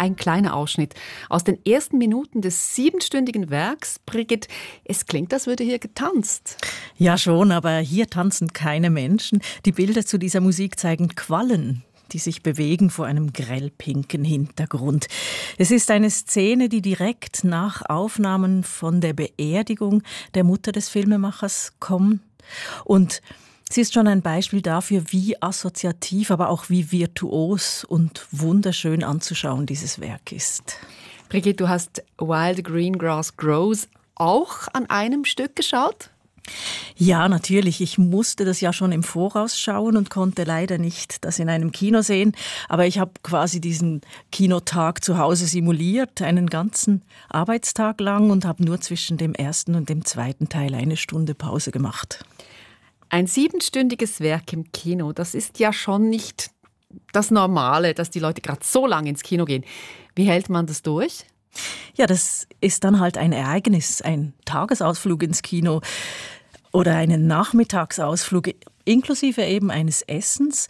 ein kleiner Ausschnitt aus den ersten Minuten des 7-stündigen Werks. Brigitte, es klingt, als würde hier getanzt. Ja schon, aber hier tanzen keine Menschen. Die Bilder zu dieser Musik zeigen Quallen, die sich bewegen vor einem grellpinken Hintergrund. Es ist eine Szene, die direkt nach Aufnahmen von der Beerdigung der Mutter des Filmemachers kommt. Und sie ist schon ein Beispiel dafür, wie assoziativ, aber auch wie virtuos und wunderschön anzuschauen dieses Werk ist. Brigitte, du hast While the Green Grass Grows auch an einem Stück geschaut? Ja, natürlich. Ich musste das ja schon im Voraus schauen und konnte leider nicht das in einem Kino sehen. Aber ich habe quasi diesen Kinotag zu Hause simuliert, einen ganzen Arbeitstag lang, und habe nur zwischen dem ersten und dem zweiten Teil eine Stunde Pause gemacht. Ein 7-stündiges Werk im Kino, das ist ja schon nicht das Normale, dass die Leute gerade so lange ins Kino gehen. Wie hält man das durch? Ja, das ist dann halt ein Ereignis, ein Tagesausflug ins Kino oder einen Nachmittagsausflug inklusive eben eines Essens.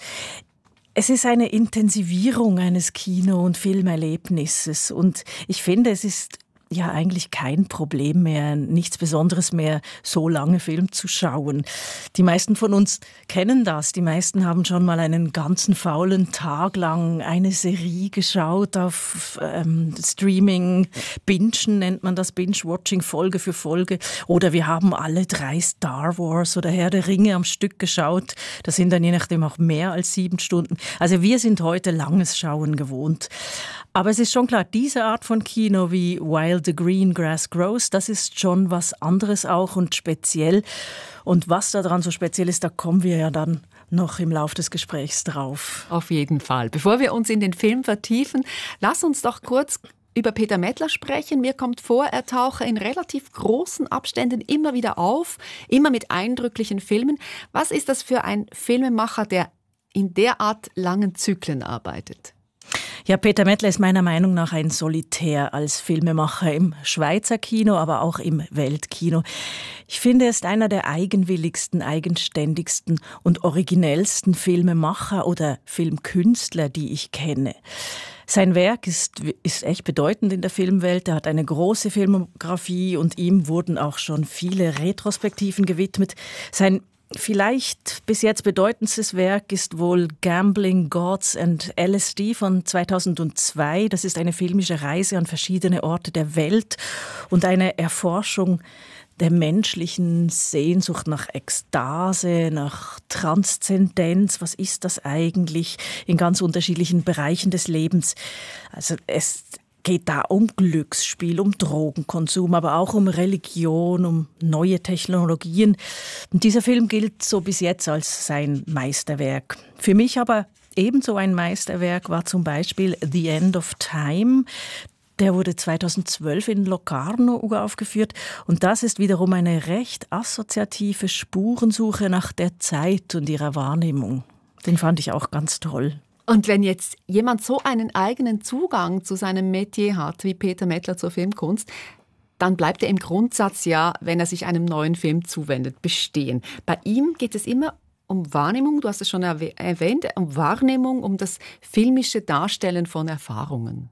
Es ist eine Intensivierung eines Kino- und Filmerlebnisses und ich finde, es ist ja eigentlich kein Problem mehr, nichts Besonderes mehr, so lange Film zu schauen. Die meisten von uns kennen das. Die meisten haben schon mal einen ganzen faulen Tag lang eine Serie geschaut auf Streaming. Bingen nennt man das, Binge-Watching, Folge für Folge. Oder wir haben alle 3 Star Wars oder Herr der Ringe am Stück geschaut. Das sind dann je nachdem auch mehr als 7 Stunden. Also wir sind heute langes Schauen gewohnt. Aber es ist schon klar, diese Art von Kino wie While the Green Grass Grows, das ist schon was anderes auch und speziell. Und was daran so speziell ist, da kommen wir ja dann noch im Laufe des Gesprächs drauf. Auf jeden Fall. Bevor wir uns in den Film vertiefen, lass uns doch kurz über Peter Mettler sprechen. Mir kommt vor, er tauche in relativ großen Abständen immer wieder auf, immer mit eindrücklichen Filmen. Was ist das für ein Filmemacher, der in derart langen Zyklen arbeitet? Ja, Peter Mettler ist meiner Meinung nach ein Solitär als Filmemacher im Schweizer Kino, aber auch im Weltkino. Ich finde, er ist einer der eigenwilligsten, eigenständigsten und originellsten Filmemacher oder Filmkünstler, die ich kenne. Sein Werk ist echt bedeutend in der Filmwelt. Er hat eine große Filmografie und ihm wurden auch schon viele Retrospektiven gewidmet. Sein vielleicht bis jetzt bedeutendstes Werk ist wohl Gambling, Gods and LSD von 2002. Das ist eine filmische Reise an verschiedene Orte der Welt und eine Erforschung der menschlichen Sehnsucht nach Ekstase, nach Transzendenz. Was ist das eigentlich in ganz unterschiedlichen Bereichen des Lebens? Also es geht da um Glücksspiel, um Drogenkonsum, aber auch um Religion, um neue Technologien. Und dieser Film gilt so bis jetzt als sein Meisterwerk. Für mich aber ebenso ein Meisterwerk war zum Beispiel The End of Time. Der wurde 2012 in Locarno aufgeführt und das ist wiederum eine recht assoziative Spurensuche nach der Zeit und ihrer Wahrnehmung. Den fand ich auch ganz toll. Und wenn jetzt jemand so einen eigenen Zugang zu seinem Metier hat, wie Peter Mettler zur Filmkunst, dann bleibt er im Grundsatz ja, wenn er sich einem neuen Film zuwendet, bestehen. Bei ihm geht es immer um Wahrnehmung, du hast es schon erwähnt, um Wahrnehmung, um das filmische Darstellen von Erfahrungen.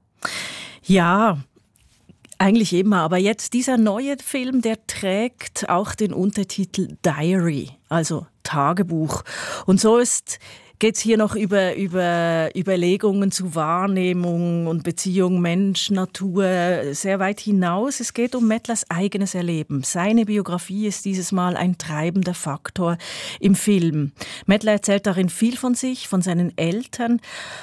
Ja, eigentlich immer. Aber jetzt dieser neue Film, der trägt auch den Untertitel Diary, also Tagebuch. Und so geht es hier noch über Überlegungen zu Wahrnehmung und Beziehung Mensch, Natur sehr weit hinaus. Es geht um Mettlers eigenes Erleben. Seine Biografie ist dieses Mal ein treibender Faktor im Film. Mettler erzählt darin viel von sich, von seinen Eltern.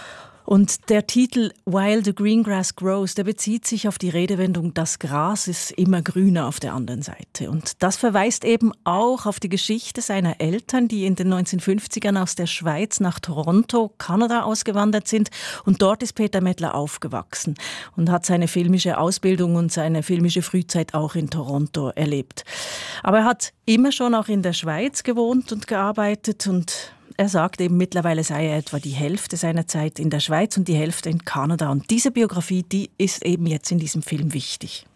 Und der Titel While the Green Grass Grows, der bezieht sich auf die Redewendung, das Gras ist immer grüner auf der anderen Seite. Und das verweist eben auch auf die Geschichte seiner Eltern, die in den 1950ern aus der Schweiz nach Toronto, Kanada ausgewandert sind. Und dort ist Peter Mettler aufgewachsen und hat seine filmische Ausbildung und seine filmische Frühzeit auch in Toronto erlebt. Aber er hat immer schon auch in der Schweiz gewohnt und gearbeitet und er sagt eben, mittlerweile sei er etwa die Hälfte seiner Zeit in der Schweiz und die Hälfte in Kanada. Und diese Biografie, die ist eben jetzt in diesem Film wichtig.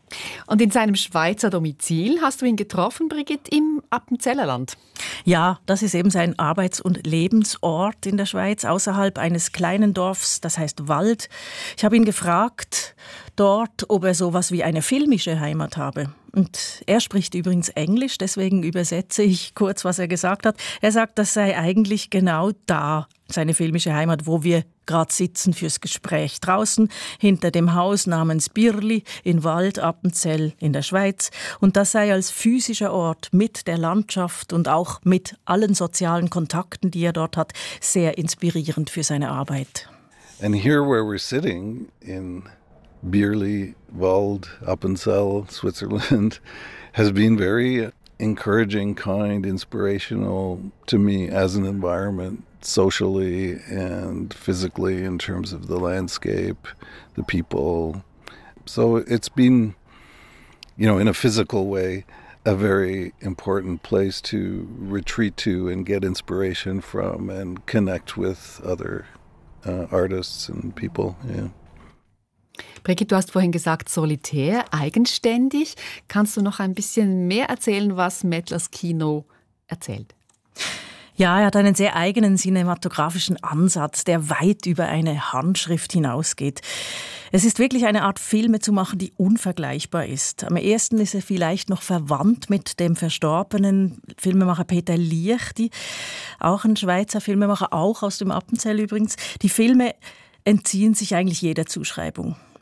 Und in seinem Schweizer Domizil hast du ihn getroffen, Brigitte, im Appenzellerland. Ja, das ist eben sein Arbeits- und Lebensort in der Schweiz, außerhalb eines kleinen Dorfs, das heißt Wald. Ich habe ihn gefragt dort, ob er sowas wie eine filmische Heimat habe. Und er spricht übrigens Englisch, deswegen übersetze ich kurz, was er gesagt hat. Er sagt, das sei eigentlich genau da, seine filmische Heimat, wo wir gerade sitzen fürs Gespräch. Draußen hinter dem Haus namens Birli in Wald, Appenzell in der Schweiz. Und das sei als physischer Ort mit der Landschaft und auch mit allen sozialen Kontakten, die er dort hat, sehr inspirierend für seine Arbeit. And here where we're sitting in Birli, Wald, Appenzell, Switzerland, has been very encouraging, kind, inspirational to me as an environment, socially and physically, in terms of the landscape, the people. So it's been, in a physical way, a very important place to retreat to and get inspiration from and connect with other artists and people. Yeah. Brigitte, du hast vorhin gesagt, solitär, eigenständig. Kannst du noch ein bisschen mehr erzählen, was Mettlers Kino erzählt? Ja, er hat einen sehr eigenen cinematografischen Ansatz, der weit über eine Handschrift hinausgeht. Es ist wirklich eine Art Filme zu machen, die unvergleichbar ist. Am ehesten ist er vielleicht noch verwandt mit dem verstorbenen Filmemacher Peter Liechti, auch ein Schweizer Filmemacher, auch aus dem Appenzell übrigens. Die Filme entziehen sich eigentlich jeder Zuschreibung.